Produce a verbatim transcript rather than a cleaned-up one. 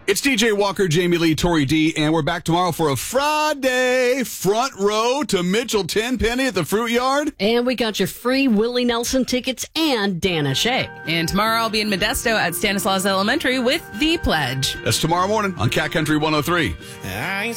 It's D J Walker, Jamie Lee, Tori D, and we're back tomorrow for a Friday front row to Mitchell Tenpenny at the Fruit Yard. And we got your free Willie Nelson tickets and Dana Shea. And tomorrow I'll be in Modesto at Stanislaus Elementary with The Pledge. That's tomorrow morning on Cat Country one oh three. I